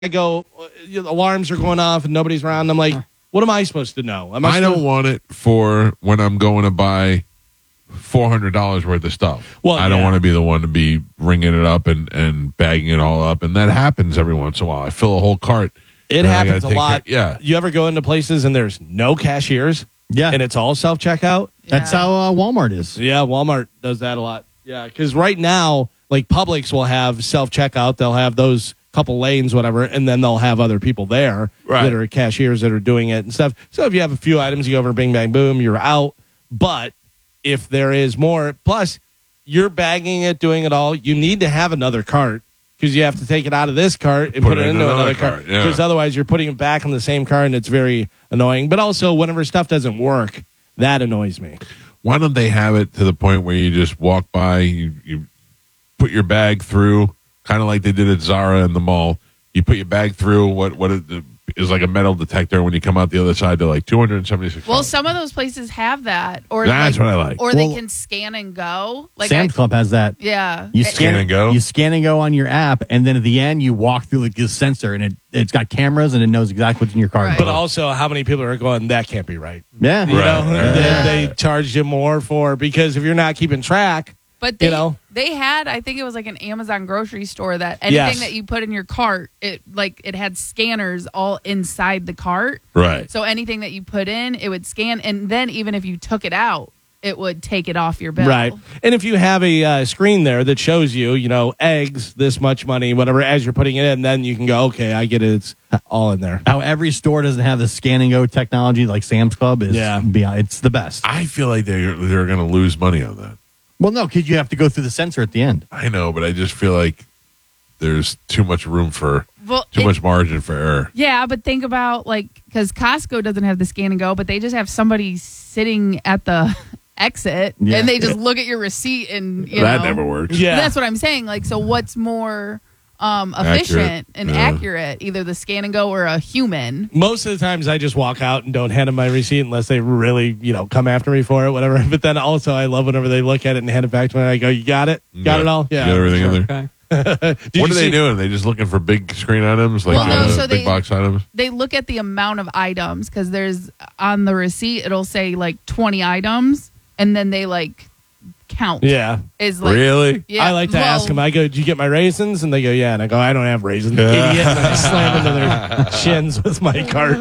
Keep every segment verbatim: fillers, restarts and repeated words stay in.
I go, you know, alarms are going off and nobody's around. I'm like, what am I supposed to know? Am I, I supposed- don't want it for when I'm going to buy four hundred dollars worth of stuff. Well, I don't yeah. want to be the one to be ringing it up and, and bagging it all up. And that happens every once in a while. I fill a whole cart. It and I happens a gotta take lot. care- yeah. You ever go into places and there's no cashiers? Yeah. And it's all self checkout? That's how uh, Walmart is. Yeah, Walmart does that a lot. Yeah, because right now, like Publix will have self checkout. They'll have those couple lanes, whatever, and then they'll have other people there Right. that are cashiers that are doing it and stuff. So if you have a few items, you go over, bing, bang, boom, you're out. But if there is more, plus you're bagging it, doing it all, you need to have another cart because you have to take it out of this cart and put, it into another cart. yeah. Because otherwise you're putting it back in the same cart and it's very annoying. But also, whenever stuff doesn't work, that annoys me. Why don't they have it to the point where you just walk by, you, you put your bag through, kind of like they did at Zara in the mall. You put your bag through what what it, is like a metal detector. When you come out the other side, they're like two hundred seventy-six dollars. Well, some of those places have that, or That's like, what I like. or Well, they can scan and go. Like Sam's I, Club has that. yeah, You It- scan, and go? You scan and go on your app, and then at the end, you walk through like this sensor, and it, it's got cameras, and it knows exactly what's in your cart. Right. But also, how many people are going, that can't be right? Yeah. You Right, know, right. they, they charge you more for, because if you're not keeping track, But they, You know? they had, I think it was like an Amazon grocery store that anything Yes. that you put in your cart, it like it had scanners all inside the cart. Right. So anything that you put in, it would scan, and then even if you took it out, it would take it off your bill. right. And if you have a uh, screen there that shows you, you know, eggs, this much money, whatever, as you're putting it in, then you can go, okay, I get it. It's all in there. How every store doesn't have the scan and go technology like Sam's Club is. Yeah. Yeah, it's the best. I feel like they're they're going to lose money on that. Well, no, because you have to go through the sensor at the end. I know, but I just feel like there's too much room for Well, too it- much margin for error. Yeah, but think about like because Costco doesn't have the scan and go, but they just have somebody sitting at the exit Yeah. and they just look at your receipt and you That know. never works. Yeah. That's what I'm saying. Like, so what's more um, efficient Accurate. and Yeah. accurate, either the scan and go or a human? Most of the times I just walk out and don't hand them my receipt unless they really, you know, come after me for it, whatever. But then also I love whenever they look at it and hand it back to me and I go, you got it? Got Yeah. it all? You Yeah. got everything in there? Okay. Did What you are they see- doing? They just looking for big screen items, like Well, no, uh, so big they- box items. They look at the amount of items because there's on the receipt, it'll say like twenty items, and then they like count. Yeah. Is like, Really? Yeah, I like to well, ask them, I go, did you get my raisins? And they go, yeah. And I go, I don't have raisins. Idiot. And I slam into their shins with my cart.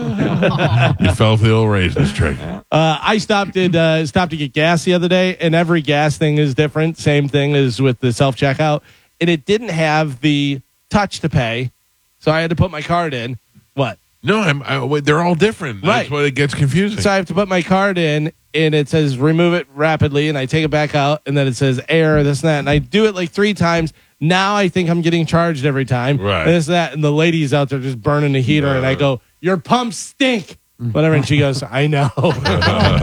You fell for the old raisins trick. Uh, I stopped at uh, stopped to get gas the other day, and every gas thing is different. Same thing as with the self checkout, and it didn't have the touch to pay, so I had to put my card in. What? No, I'm, I, wait, they're all different. Right. That's what it gets confusing. So I have to put my card in, and it says remove it rapidly, and I take it back out, and then it says error, this and that, and I do it like three times. Now I think I'm getting charged every time. Right. And this and that, and the lady's out there just burning the heater, and I go, your pumps stink. Whatever, and she goes, I know. I went,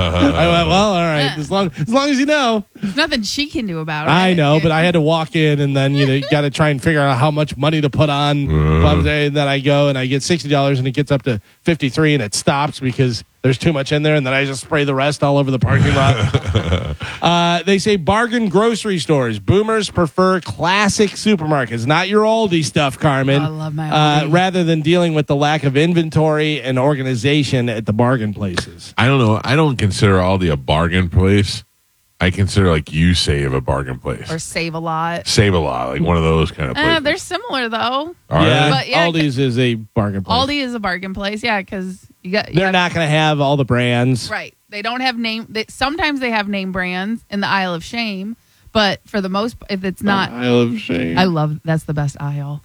well, all right, as long as long as you know. There's nothing she can do about it. I know, but I had to walk in, and then you know, got to try and figure out how much money to put on. Uh. And then I go and I get sixty dollars, and it gets up to fifty three, and it stops because there's too much in there, and then I just spray the rest all over the parking lot. uh, they say bargain grocery stores. Boomers prefer classic supermarkets, not your oldie stuff, Carmen. Oh, I love my uh, oldie. rather than dealing with the lack of inventory and organization at the bargain places. I don't know. I don't consider Aldi a bargain place. I consider like You Save a bargain place. or save a lot. Save a lot, like one of those kind of places. Uh, they're similar though. Are yeah, they? But yeah, Aldi's is a bargain place. Aldi is a bargain place, yeah, because you got you They're got- not going to have all the brands. right. They don't have name. They, sometimes they have name brands in the aisle of shame, but for the most, if it's not, I love shame. I love that's the best aisle.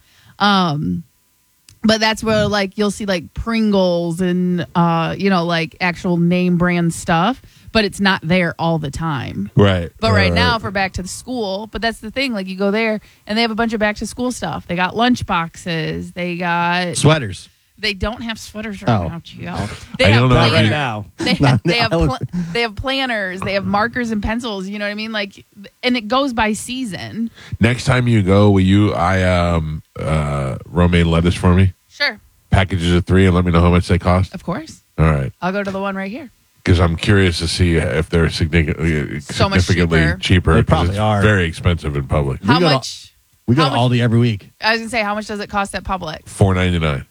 Um, but that's where like you'll see like Pringles and uh, you know, like actual name brand stuff, but it's not there all the time. Right. But right, now for back to the school, but that's the thing. Like you go there and they have a bunch of back to school stuff. They got lunch boxes. They got. Sweaters. They don't have sweaters right Oh. now, Gio. They I have don't know if planners. you- now. They Not have, in the they have aisle. pl- they have planners. They have markers and pencils. You know what I mean? Like, and it goes by season. Next time you go, will you I um uh romaine lettuce for me? Sure, Packages of three, and let me know how much they cost. of course. All right. I'll go to the one right here. Because I'm curious to see if they're significantly, So much significantly cheaper. cheaper. They 'cause probably it's are. very expensive in public. How go to- much? We We go How to much- Aldi every week. I was gonna say, how much does it cost at Publix? Four ninety nine.